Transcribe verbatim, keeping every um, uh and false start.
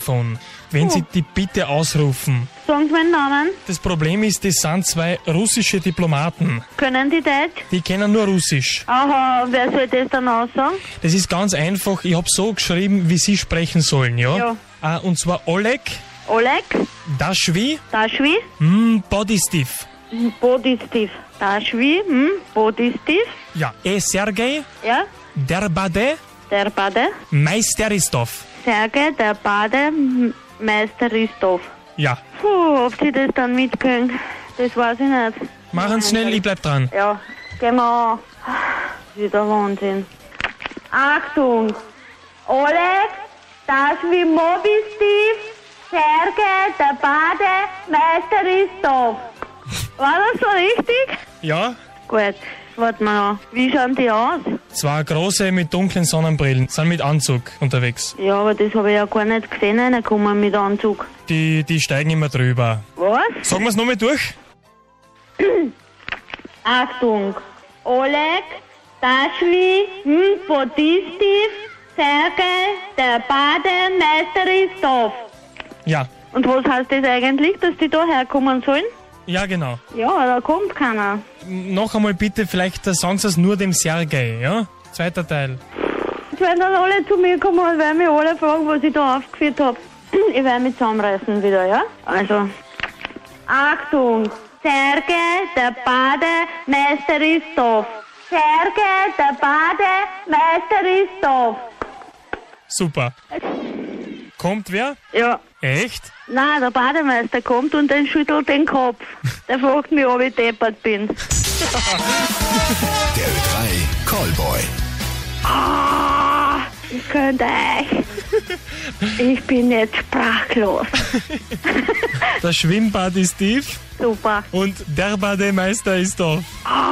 Telefon, wenn Oh. Sie die bitte ausrufen. Sagen Sie meinen Namen. Das Problem ist, das sind zwei russische Diplomaten. Können die Deutsch? Die kennen nur Russisch. Aha, wer soll das dann aussagen? Das ist ganz einfach. Ich habe so geschrieben, wie Sie sprechen sollen, ja? Ja. Ah, und zwar Oleg, Oleg, Dashvi, Dashvi, mm, Bodystiv. Bodystiv. Dashvi, hm, Bodystiv, Ja. E Sergei, ja, Derbade, der Bade, Meisteristov. Sergei, der Bademeister Ristov. Ja. Puh, ob sie das dann mitkriegen, das weiß ich nicht. Machen Sie schnell, ich bleib dran. Ja, gehen wir an. Wieder Wahnsinn. Achtung! Oleg, Dashvi, Bodystiv, Sergei, der Bademeister Ristov. War das so richtig? Ja. Gut, warte mal an. Wie schauen die aus? Zwei große mit dunklen Sonnenbrillen, sind mit Anzug unterwegs. Ja, aber das habe ich ja gar nicht gesehen, reinkommen mit Anzug. Die, die steigen immer drüber. Was? Sagen wir es nochmal durch? Achtung! Oleg, Dashvi, hm, Bodystiv, Sergei, der Bademeister Ristov. Ja. Und was heißt das eigentlich, dass die da herkommen sollen? Ja, genau. Ja, da kommt keiner. Noch einmal bitte, vielleicht äh, sagen Sie es nur dem Sergei, ja? Zweiter Teil. Jetzt werden dann alle zu mir kommen und werden mich alle fragen, was ich da aufgeführt habe. Ich werde mich zusammenreißen wieder, ja? Also, Achtung! Sergei, der Bademeister Ristov. Sergei, der Bademeister Ristov. Super. Kommt wer? Ja. Echt? Nein, der Bademeister kommt und der schüttelt den Kopf. Der fragt mich, ob ich deppert bin. Der Ö drei Callboy. Ah, ich könnte euch. Ich bin jetzt sprachlos. Das Schwimmbad ist tief Super. und der Bademeister ist da. Ah,